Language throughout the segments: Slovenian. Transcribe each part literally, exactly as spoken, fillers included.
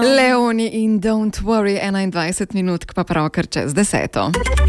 Leoni in Don't Worry, enaindvajset minut, pa pravkar čez deseto.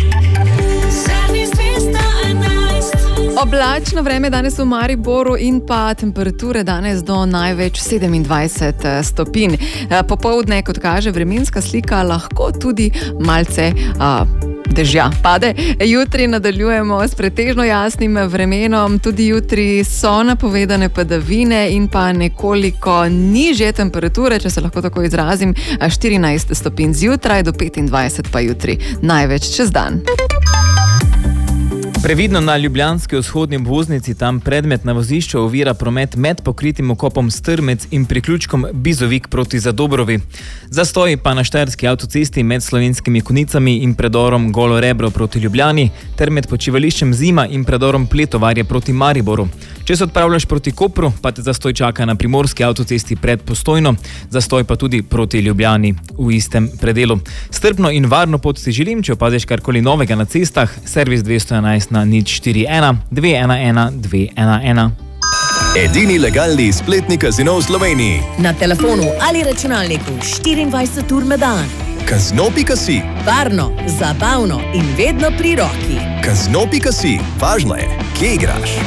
Oblačno vreme danes v Mariboru in pa temperature danes do največ sedemindvajset stopinj. Popoldne, kot kaže vremenska slika, lahko tudi malce a, dežja pade. Jutri nadaljujemo s pretežno jasnim vremenom, tudi jutri so napovedane padavine in pa nekoliko nižje temperature, če se lahko tako izrazim, štirinajst stopinj zjutraj do petindvajset pa jutri, največ čez dan. Previdno na ljubljanski vzhodni obvoznici, tam predmet na vozišču ovira promet med pokritim okopom Strmec in priključkom Bizovik proti Zadobrovi. Zastoji pa na štajerski avtocesti med Slovenskimi Konicami in predorom Golo Rebro proti Ljubljani, ter med počivališčem Zima in predorom Pletovarje proti Mariboru. Če se odpravljaš proti Kopru, pa te zastoj čaka na primorski avtocesti pred Postojno, zastoj pa tudi proti Ljubljani v istem predelu. Strpno in varno pot si želim, če opaziš karkoli novega na cestah, servis dvesto enajst na nič štiri ena dve ena ena dve ena ena. Edini legalni spletni kazino v Sloveniji. Na telefonu ali računalniku štiriindvajset ur na dan. Kazino pika si. Varno, zabavno in vedno pri roki. Kazino pika si. Važno je, kje igraš.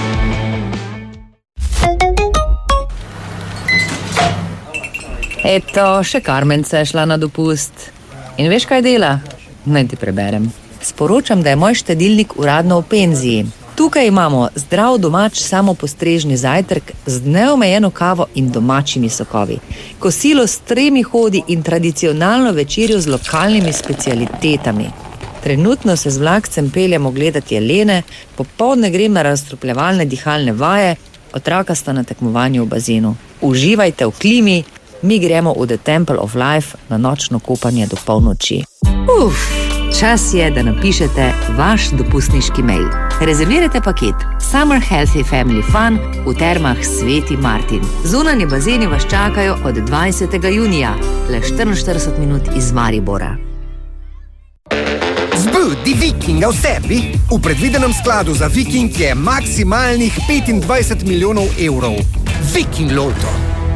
Eto, še Karmence je šla na dopust. In veš, kaj dela? Naj ti preberem. Sporočam, da je moj štedilnik uradno v penziji. Tukaj imamo zdrav domač samopostrežni zajtrk z neomejeno kavo in domačimi sokovi, kosilo s tremi hodi in tradicionalno večerjo z lokalnimi specialitetami. Trenutno se z vlakcem peljemo gledati jelene, popoldne grem na razstrupljevalne dihalne vaje, otroka sta na tekmovanju v bazenu. Uživajte v klimi, mi gremo v The Temple of Life na nočno kopanje do polnoči. Uf! Čas je, da napišete vaš dopustniški mail. Rezervirajte paket Summer Healthy Family Fun v termah Sveti Martin. Zunanji bazeni vas čakajo od dvajsetega junija, le štiriinštirideset minut iz Maribora. Zbudi Vikinga v sebi. V predvidenem skladu za Viking je maksimalnih petindvajset milijonov evrov. Viking Loto.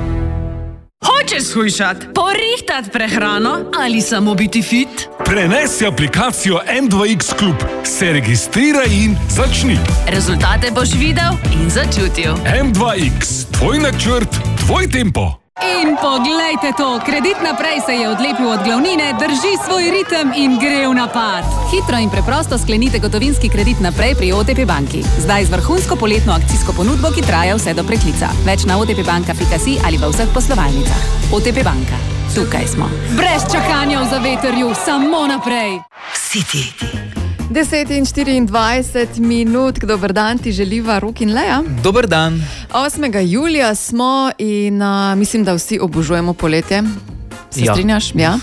Hočeš shujšat, porihtat prehrano ali samo biti fit? Prenesi aplikacijo M dva X Klub, se registriraj in začni. Rezultate boš videl in začutil. M dva X, tvoj načrt, tvoj tempo. In poglejte to, Kredit naprej se je odlepil od glavnine, drži svoj ritem in gre v napad. Hitro in preprosto sklenite gotovinski kredit naprej pri O T P banki. Zdaj z vrhunsko poletno akcijsko ponudbo, ki traja vse do preklica. Več na otpbanka pika si ali v vseh poslovalnicah. O T P banka. Tukaj smo. Brez čakanja v zavetrju, samo naprej. City. deset in štiriindvajset minut, dober dan ti želiva Rok in Lea. Dober dan. osmega julija smo in uh, mislim, da vsi obožujemo poletje. Se Ja. strinjaš? Ja.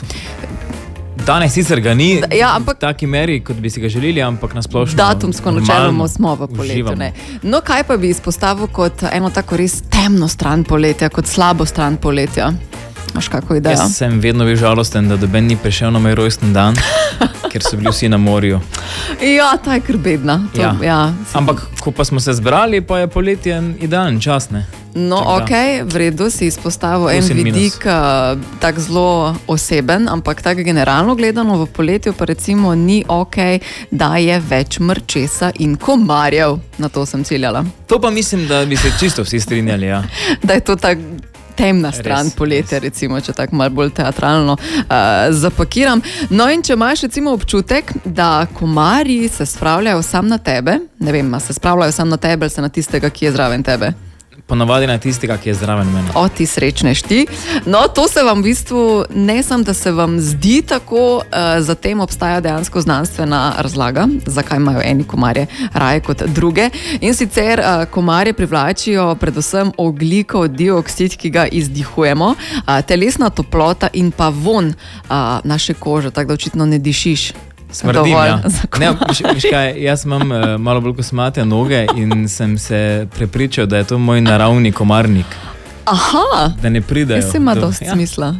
Danes sicer ga ni Ja, ampak- v taki meri, kot bi si ga želeli, ampak nasplošno Datumsko načeloma normalno smo v poletju. uživamo. Ne? No, kaj pa bi izpostavil kot eno tako res temno stran poletja, kot slabo stran poletja? Imaš kako idejo? Jaz sem vedno bil žalosten, da doben ni prišel na moj rojsten dan, ker so bili vsi na morju. Ja, ta je kar bedna. To, ja. Ja. Ja. Ampak, ko pa smo se zbrali, pa je poletje idalen čas, ne? No, Tako da. ok, v redu si izpostavil en Plus in minus. vidik, uh, tak zelo oseben, ampak tako generalno gledano v poletju pa recimo ni ok, da je več mrčesa in komarjev. Na to sem ciljala. To pa mislim, da bi se čisto vsi strinjali, ja. Da je to tako temna stran Res, poletja, recimo, če tako malo bolj teatralno uh, zapakiram. No in če imaš recimo občutek, da komarji se spravljajo sam na tebe, ne vem, a se spravljajo sam na tebe ali se na tistega, ki je zraven tebe. Ponavadi na tistega, ki je zraven mene. O, ti srečneš ti. No, to se vam v bistvu, ne samo, da se vam zdi tako, uh, za tem obstaja dejansko znanstvena razlaga, zakaj imajo eni komarje raje kot druge. In sicer uh, komarje privlačijo predvsem ogljikov dioksid, ki ga izdihujemo, uh, telesna toplota in pa von uh, naše kože, tako da očitno ne dišiš. Smrdim, Dovolj ja. za Ne, komarje. viš, viš kaj, jaz imam uh, malo bolj kosmate noge in sem se prepričal, da je to moj naravni komarnik. Aha, Da ne pridejo. jaz ima do- dosti ja. smisla.